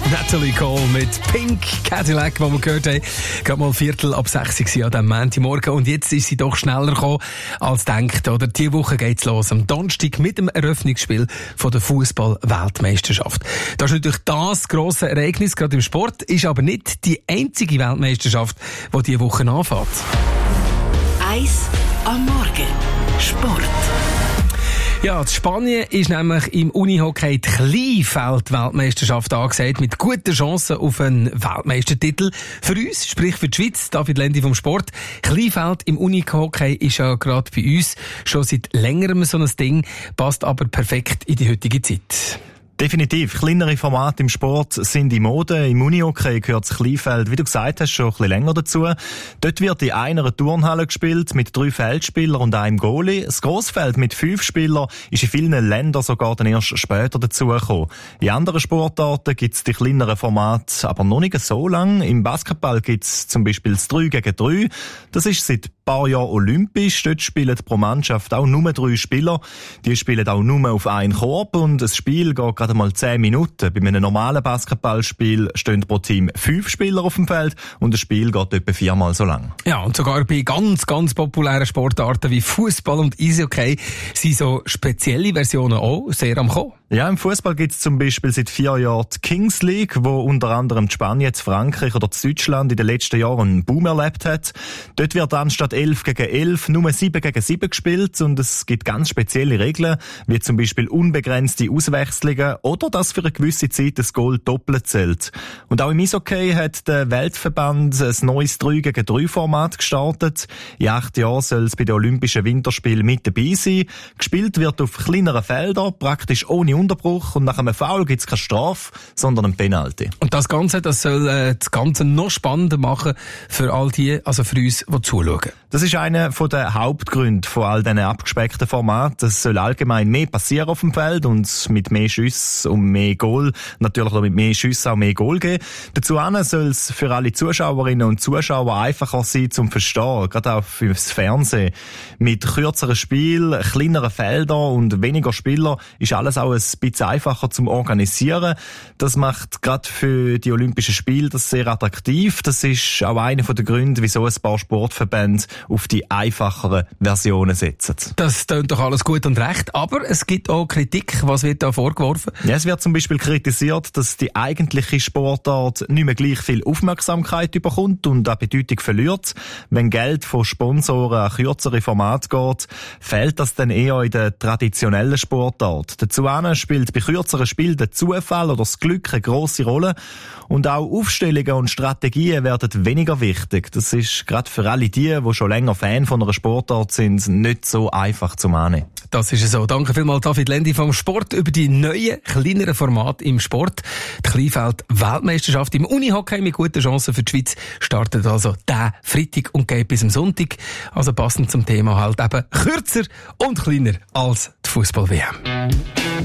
Natalie Cole mit Pink Cadillac, die wir gehört haben. Gerade mal 5:45 an diesem Montagmorgen. Und jetzt ist sie doch schneller gekommen als gedacht. Oder? Diese Woche geht's los. Am Donnerstag mit dem Eröffnungsspiel von der Fußball-Weltmeisterschaft. Das ist natürlich das grosse Ereignis, gerade im Sport. Ist aber nicht die einzige Weltmeisterschaft, die diese Woche anfängt. 1 am Morgen. Sport. Ja, in Spanien ist nämlich im Unihockey die Kleinfeld-Weltmeisterschaft angesagt, mit guten Chancen auf einen Weltmeistertitel. Für uns, sprich für die Schweiz, David Lendi vom Sport. Kleinfeld im Unihockey ist ja gerade bei uns schon seit längerem so ein Ding, passt aber perfekt in die heutige Zeit. Definitiv. Kleinere Formate im Sport sind in Mode. Im Unihockey gehört das Kleinfeld, wie du gesagt hast, schon ein bisschen länger dazu. Dort wird in einer Turnhalle gespielt, mit 3 Feldspielern und einem Goalie. Das Grossfeld mit 5 Spielern ist in vielen Ländern sogar dann erst später dazugekommen. In anderen Sportarten gibt es die kleineren Formate aber noch nicht so lang. Im Basketball gibt es zum Beispiel das 3 gegen 3. Das ist seit ein paar Jahren olympisch. Dort spielen pro Mannschaft auch nur 3 Spieler. Die spielen auch nur auf einen Korb und das Spiel geht gerade mal 10 Minuten. Bei einem normalen Basketballspiel stehen pro Team 5 Spieler auf dem Feld und das Spiel geht etwa 4-mal so lang. Ja, und sogar bei ganz populären Sportarten wie Fußball und Eishockey sind so spezielle Versionen auch sehr am Kommen. Ja, im Fußball gibt es zum Beispiel seit 4 Jahren die Kings League, wo unter anderem Spanien, Frankreich oder Deutschland in den letzten Jahren einen Boom erlebt hat. Dort wird anstatt 11 gegen 11 nur 7 gegen 7 gespielt und es gibt ganz spezielle Regeln, wie zum Beispiel unbegrenzte Auswechslungen oder dass für eine gewisse Zeit das Goal doppelt zählt. Und auch im Eishockey hat der Weltverband ein neues 3 gegen 3 Format gestartet. In 8 Jahren soll es bei den Olympischen Winterspielen mit dabei sein. Gespielt wird auf kleineren Feldern, praktisch ohne Unterbruch und nach einem Foul gibt es keine Strafe, sondern ein Penalty. Und das soll das Ganze noch spannender machen für all die, also für uns, die zuschauen. Das ist einer der Hauptgründe von all diesen abgespeckten Formaten. Es soll allgemein mehr passieren auf dem Feld und mit mehr Schüssen und mehr Goal, natürlich auch mit mehr Schüssen auch mehr Goal geben. Dazu soll es für alle Zuschauerinnen und Zuschauer einfacher sein zum Verstehen, gerade auch fürs Fernsehen. Mit kürzeren Spielen, kleineren Feldern und weniger Spieler ist alles auch ein bisschen einfacher zum Organisieren. Das macht gerade für die Olympischen Spiele das sehr attraktiv. Das ist auch einer der Gründe, wieso ein paar Sportverbände auf die einfacheren Versionen setzen. Das klingt doch alles gut und recht, aber es gibt auch Kritik. Was wird da vorgeworfen? Ja, es wird zum Beispiel kritisiert, dass die eigentliche Sportart nicht mehr gleich viel Aufmerksamkeit bekommt und an Bedeutung verliert. Wenn Geld von Sponsoren an kürzere Formate geht, fehlt das dann eher in der traditionellen Sportart. Dazu spielt bei kürzeren Spielen der Zufall oder das Glück eine grosse Rolle. Und auch Aufstellungen und Strategien werden weniger wichtig. Das ist gerade für alle die schon länger Fan von einer Sportart sind, nicht so einfach zu mahnen. Das ist es so. Danke vielmals, David Lendi vom Sport, über die neuen, kleineren Formate im Sport. Die Kleinfeld-Weltmeisterschaft im Unihockey mit guten Chancen für die Schweiz startet also diesen Freitag und geht bis am Sonntag. Also passend zum Thema halt eben kürzer und kleiner als die Fußball-WM.